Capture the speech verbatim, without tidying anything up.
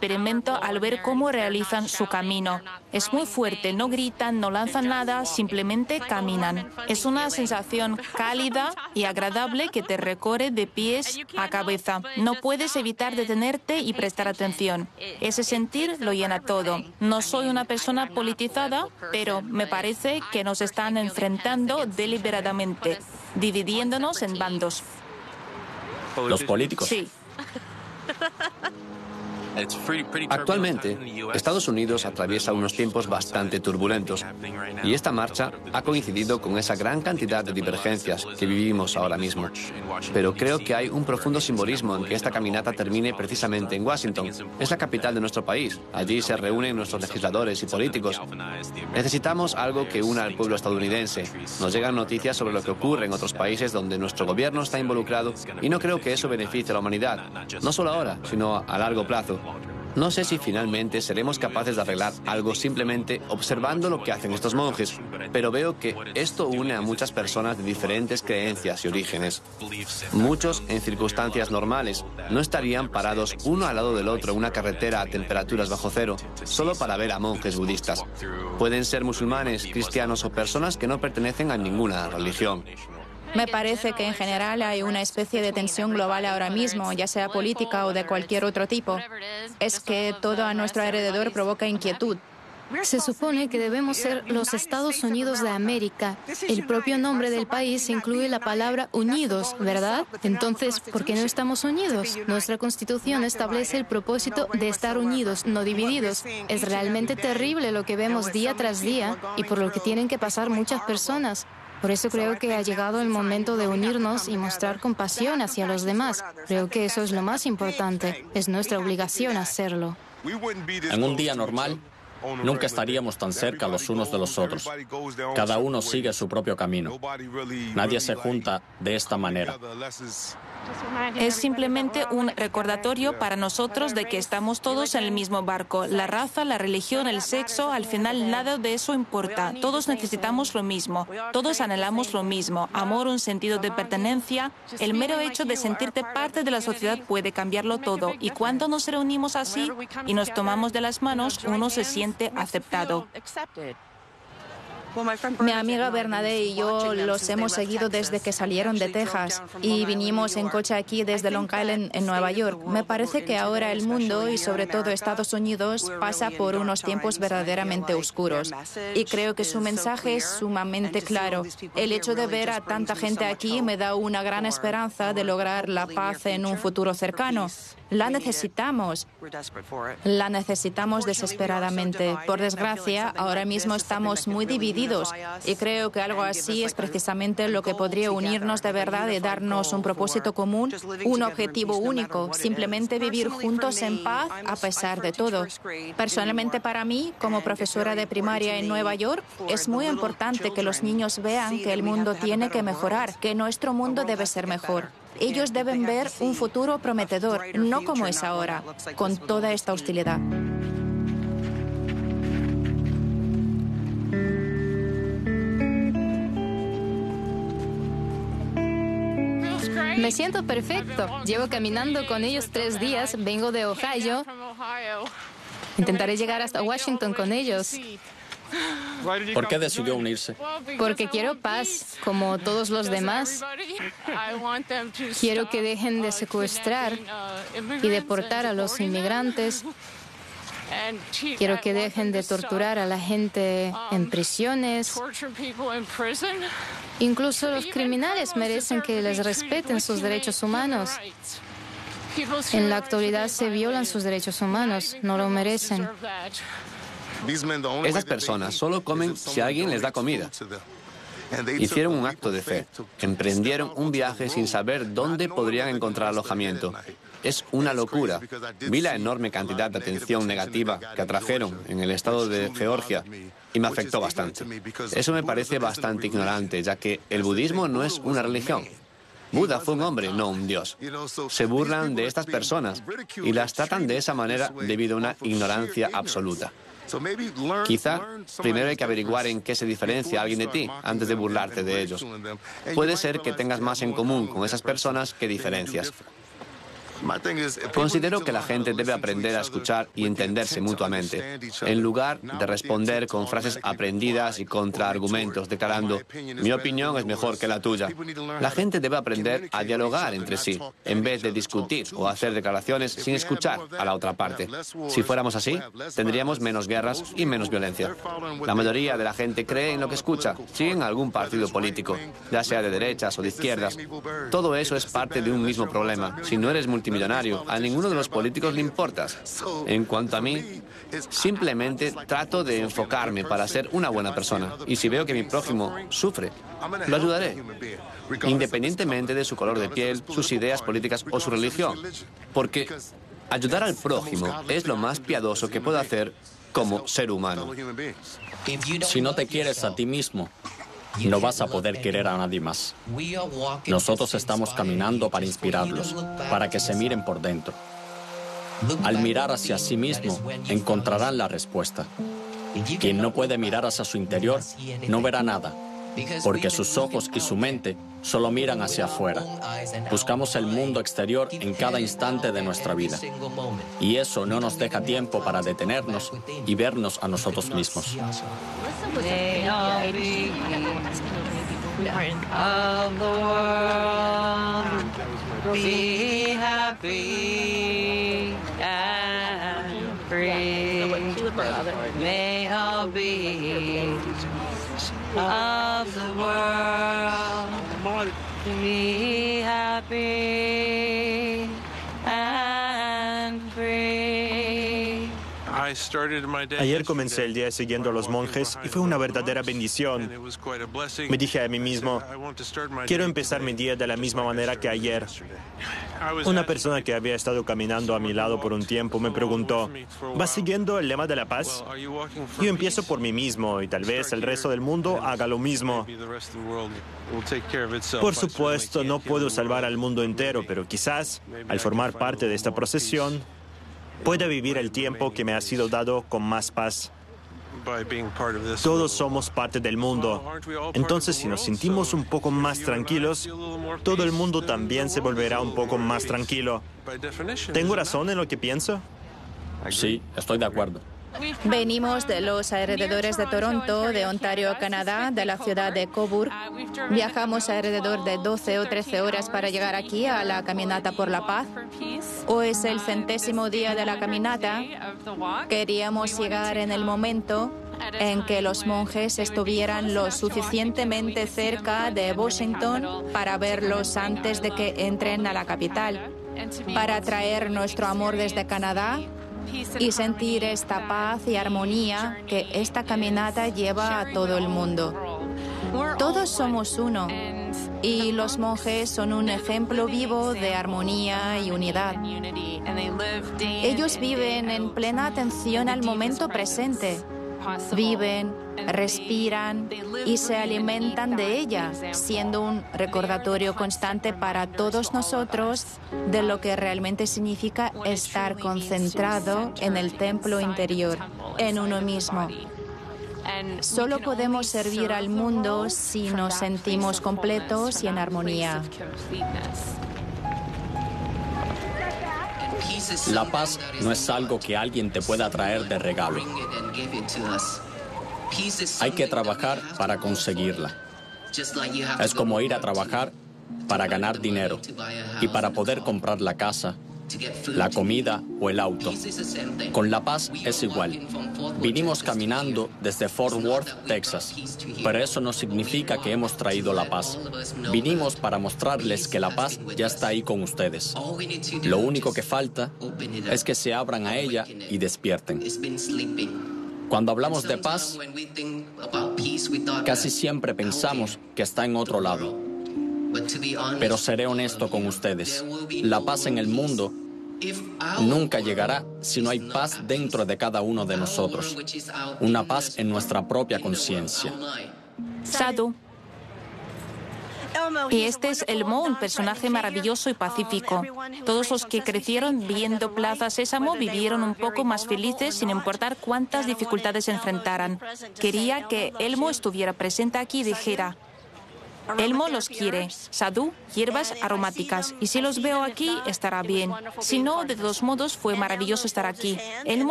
experimento al ver cómo realizan su camino. Es muy fuerte, no gritan, no lanzan nada, simplemente caminan. Es una sensación cálida y agradable que te recorre de pies a cabeza. No puedes evitar detenerte y prestar atención. Ese sentir lo llena todo. No soy una persona politizada, pero me parece que nos están enfrentando deliberadamente, dividiéndonos en bandos. ¿Los políticos? Sí. Actualmente, Estados Unidos atraviesa unos tiempos bastante turbulentos y esta marcha ha coincidido con esa gran cantidad de divergencias que vivimos ahora mismo. Pero creo que hay un profundo simbolismo en que esta caminata termine precisamente en Washington. Es la capital de nuestro país. Allí se reúnen nuestros legisladores y políticos. Necesitamos algo que una al pueblo estadounidense. Nos llegan noticias sobre lo que ocurre en otros países donde nuestro gobierno está involucrado y no creo que eso beneficie a la humanidad. No solo ahora, sino a largo plazo. No sé si finalmente seremos capaces de arreglar algo simplemente observando lo que hacen estos monjes, pero veo que esto une a muchas personas de diferentes creencias y orígenes. Muchos, en circunstancias normales, no estarían parados uno al lado del otro en una carretera a temperaturas bajo cero, solo para ver a monjes budistas. Pueden ser musulmanes, cristianos o personas que no pertenecen a ninguna religión. Me parece que en general hay una especie de tensión global ahora mismo, ya sea política o de cualquier otro tipo. Es que todo a nuestro alrededor provoca inquietud. Se supone que debemos ser los Estados Unidos de América. El propio nombre del país incluye la palabra unidos, ¿verdad? Entonces, ¿por qué no estamos unidos? Nuestra Constitución establece el propósito de estar unidos, no divididos. Es realmente terrible lo que vemos día tras día y por lo que tienen que pasar muchas personas. Por eso creo que ha llegado el momento de unirnos y mostrar compasión hacia los demás. Creo que eso es lo más importante. Es nuestra obligación hacerlo. En un día normal, nunca estaríamos tan cerca los unos de los otros. Cada uno sigue su propio camino. Nadie se junta de esta manera. Es simplemente un recordatorio para nosotros de que estamos todos en el mismo barco. La raza, la religión, el sexo, al final nada de eso importa. Todos necesitamos lo mismo. Todos anhelamos lo mismo. Amor, un sentido de pertenencia. El mero hecho de sentirte parte de la sociedad puede cambiarlo todo. Y cuando nos reunimos así y nos tomamos de las manos, uno se siente aceptado. Mi amiga Bernadette y yo los hemos seguido desde que salieron de Texas y vinimos en coche aquí desde Long Island, en Nueva York. Me parece que ahora el mundo y sobre todo Estados Unidos pasa por unos tiempos verdaderamente oscuros y creo que su mensaje es sumamente claro. El hecho de ver a tanta gente aquí me da una gran esperanza de lograr la paz en un futuro cercano. La necesitamos. La necesitamos desesperadamente. Por desgracia, ahora mismo estamos muy divididos y creo que algo así es precisamente lo que podría unirnos de verdad y darnos un propósito común, un objetivo único, simplemente vivir juntos en paz a pesar de todo. Personalmente para mí, como profesora de primaria en Nueva York, es muy importante que los niños vean que el mundo tiene que mejorar, que nuestro mundo debe ser mejor. Ellos deben ver un futuro prometedor, no como es ahora, con toda esta hostilidad. Me siento perfecto. Llevo caminando con ellos tres días. Vengo de Ohio. Intentaré llegar hasta Washington con ellos. ¿Por qué decidió unirse? Porque quiero paz, como todos los demás. Quiero que dejen de secuestrar y deportar a los inmigrantes. Quiero que dejen de torturar a la gente en prisiones. Incluso los criminales merecen que les respeten sus derechos humanos. En la actualidad se violan sus derechos humanos, no lo merecen. Estas personas solo comen si alguien les da comida. Hicieron un acto de fe. Emprendieron un viaje sin saber dónde podrían encontrar alojamiento. Es una locura. Vi la enorme cantidad de atención negativa que atrajeron en el estado de Georgia y me afectó bastante. Eso me parece bastante ignorante, ya que el budismo no es una religión. Buda fue un hombre, no un dios. Se burlan de estas personas y las tratan de esa manera debido a una ignorancia absoluta. Quizá primero hay que averiguar en qué se diferencia alguien de ti antes de burlarte de ellos. Puede ser que tengas más en común con esas personas que diferencias. Considero que la gente debe aprender a escuchar y entenderse mutuamente, en lugar de responder con frases aprendidas y contraargumentos, declarando, mi opinión es mejor que la tuya. La gente debe aprender a dialogar entre sí, en vez de discutir o hacer declaraciones sin escuchar a la otra parte. Si fuéramos así, tendríamos menos guerras y menos violencia. La mayoría de la gente cree en lo que escucha, siguen a algún partido político, ya sea de derechas o de izquierdas. Todo eso es parte de un mismo problema. Si no eres multimillonario, a ninguno de los políticos le importas. En cuanto a mí, simplemente trato de enfocarme para ser una buena persona. Y si veo que mi prójimo sufre, lo ayudaré, independientemente de su color de piel, sus ideas políticas o su religión. Porque ayudar al prójimo es lo más piadoso que puedo hacer como ser humano. Si no te quieres a ti mismo, no vas a poder querer a nadie más. Nosotros estamos caminando para inspirarlos, para que se miren por dentro. Al mirar hacia sí mismo, encontrarán la respuesta. Quien no puede mirar hacia su interior, no verá nada, porque sus ojos y su mente solo miran hacia afuera. Buscamos el mundo exterior en cada instante de nuestra vida. Y eso no nos deja tiempo para detenernos y vernos a nosotros mismos. May all be of the world, be happy and free. May all be of the world, be happy and free. Ayer comencé el día siguiendo a los monjes y fue una verdadera bendición. Me dije a mí mismo, quiero empezar mi día de la misma manera que ayer. Una persona que había estado caminando a mi lado por un tiempo me preguntó, ¿vas siguiendo el lema de la paz? Yo empiezo por mí mismo y tal vez el resto del mundo haga lo mismo. Por supuesto, no puedo salvar al mundo entero, pero quizás, al formar parte de esta procesión, pueda vivir el tiempo que me ha sido dado con más paz. Todos somos parte del mundo. Entonces, si nos sentimos un poco más tranquilos, todo el mundo también se volverá un poco más tranquilo. ¿Tengo razón en lo que pienso? Sí, estoy de acuerdo. Venimos de los alrededores de Toronto, de Ontario, Canadá, de la ciudad de Cobourg. Viajamos alrededor de doce o trece horas para llegar aquí a la Caminata por la Paz. Hoy es el centésimo día de la caminata. Queríamos llegar en el momento en que los monjes estuvieran lo suficientemente cerca de Washington para verlos antes de que entren a la capital, para traer nuestro amor desde Canadá y sentir esta paz y armonía que esta caminata lleva a todo el mundo. Todos somos uno y los monjes son un ejemplo vivo de armonía y unidad. Ellos viven en plena atención al momento presente. Viven, respiran y se alimentan de ella, siendo un recordatorio constante para todos nosotros de lo que realmente significa estar concentrado en el templo interior, en uno mismo. Solo podemos servir al mundo si nos sentimos completos y en armonía. La paz no es algo que alguien te pueda traer de regalo. Hay que trabajar para conseguirla. Es como ir a trabajar para ganar dinero y para poder comprar la casa, la comida o el auto. Con la paz es igual. Vinimos caminando desde Fort Worth, Texas, pero eso no significa que hemos traído la paz. Vinimos para mostrarles que la paz ya está ahí con ustedes. Lo único que falta es que se abran a ella y despierten. Cuando hablamos de paz, casi siempre pensamos que está en otro lado. Pero seré honesto con ustedes. La paz en el mundo nunca llegará si no hay paz dentro de cada uno de nosotros. Una paz en nuestra propia conciencia. Sadhu. Y este es Elmo, un personaje maravilloso y pacífico. Todos los que crecieron viendo Plaza Sésamo vivieron un poco más felices sin importar cuántas dificultades enfrentaran. Quería que Elmo estuviera presente aquí y dijera: Elmo los quiere. Sadhu, hierbas aromáticas. Y si los veo aquí, estará bien. Si no, de todos modos, fue maravilloso estar aquí. Elmo